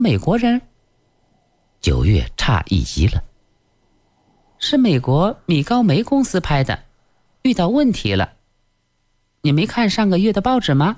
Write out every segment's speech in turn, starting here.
美国人？ 九月诧异极了。 是美国米高梅公司拍的，遇到问题了。你没看上个月的报纸吗？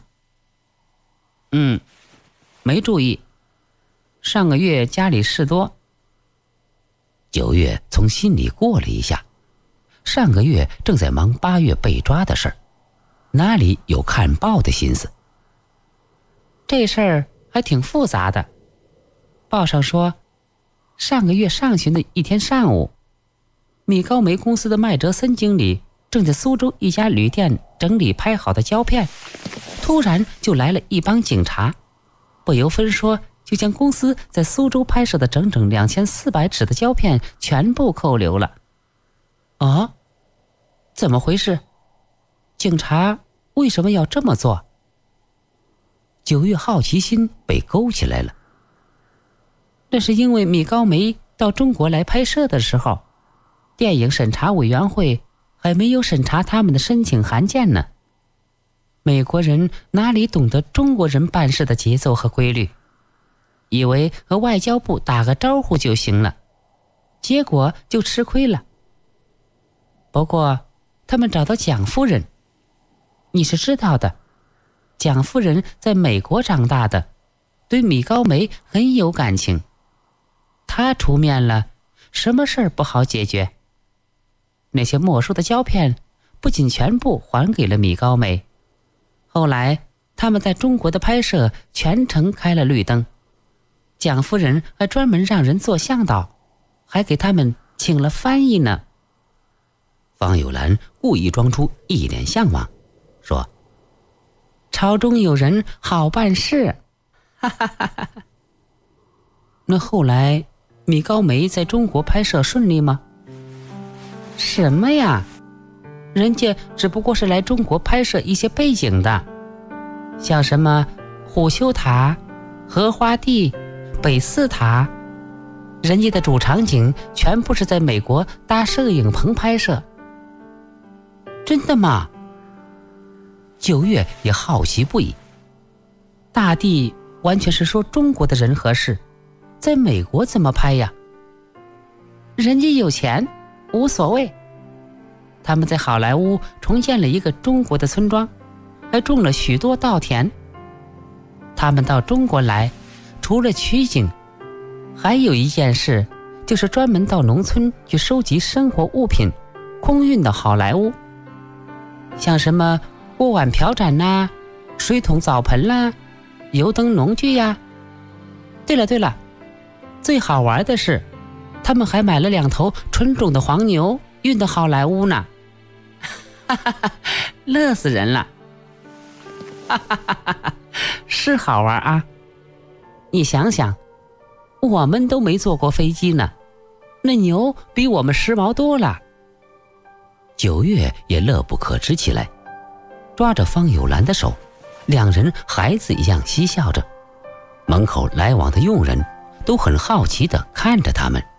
没注意。上个月家里事多。 九月从心里过了一下，上个月正在忙8月被抓的事儿，哪里有看报的心思？ 这事儿还挺复杂的。报上说，上个月上旬的一天上午，米高梅公司的麦哲森经理正在苏州一家旅店整理拍好的胶片，突然就来了一帮警察，不由分说就将公司在苏州拍摄的整整2400尺的胶片全部扣留了。啊？怎么回事？警察为什么要这么做？ 九月好奇心被勾起来了。 那是因为米高梅到中国来拍摄的时候，电影审查委员会还没有审查他们的申请函件呢。美国人哪里懂得中国人办事的节奏和规律，以为和外交部打个招呼就行了，结果就吃亏了。不过他们找到蒋夫人，你是知道的，蒋夫人在美国长大的，对米高梅很有感情。她出面了，什么事儿不好解决。那些没收的胶片不仅全部还给了米高梅，后来他们在中国的拍摄全程开了绿灯，蒋夫人还专门让人做向导，还给他们请了翻译呢。 方有兰故意装出一脸向往，说： 朝中有人好办事。哈哈哈哈。那后来米高梅在中国拍摄顺利吗？什么呀，人家只不过是来中国拍摄一些背景的，像什么虎丘塔、荷花地、北寺塔，人家的主场景全部是在美国搭摄影棚拍摄。真的吗？ 九月也好奇不已。 大帝完全是说中国的人和事，在美国怎么拍呀？人家有钱无所谓，他们在好莱坞重建了一个中国的村庄，还种了许多稻田。他们到中国来，除了取景，还有一件事，就是专门到农村去收集生活物品，空运到好莱坞。像什么锅碗瓢盏呐、水桶澡盆啦、油灯农具呀。对了，最好玩的是，他们还买了2头纯种的黄牛运到好莱坞呢。哈哈哈，乐死人了。哈哈哈哈，是好玩啊。你想想，我们都没坐过飞机呢，那牛比我们时髦多了。 九月也乐不可支起来，抓着方有兰的手，两人孩子一样嬉笑着。门口来往的佣人都很好奇地看着他们。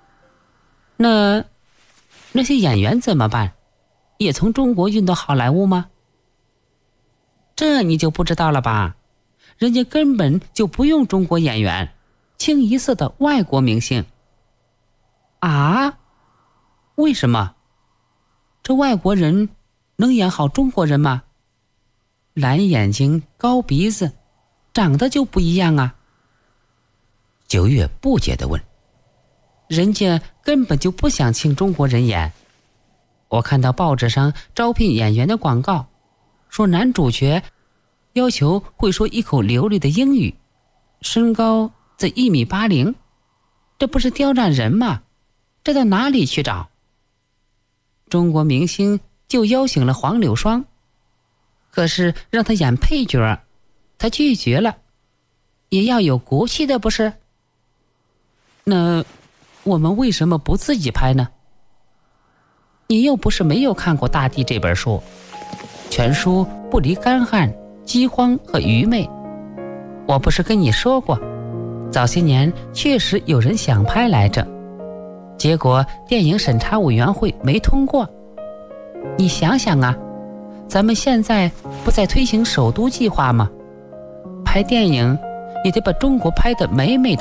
那些演员怎么办？也从中国运到好莱坞吗？这你就不知道了吧？人家根本就不用中国演员，清一色的外国明星。啊？为什么？这外国人能演好中国人吗？蓝眼睛高鼻子，长得就不一样啊。 九月不解地问。 人家根本就不想请中国人演。我看到报纸上招聘演员的广告，说男主角要求会说一口流利的英语，身高在1.80米，这不是刁难人吗？这到哪里去找？中国明星就邀请了黄柳霜，可是让他演配角，他拒绝了。也要有骨气的不是？那我们为什么不自己拍呢？你又不是没有看过《大地》这本书，全书不离干旱、饥荒和愚昧。我不是跟你说过，早些年确实有人想拍来着，结果电影审查委员会没通过。你想想啊，咱们现在不在推行首都计划吗？拍电影也得把中国拍得美美的。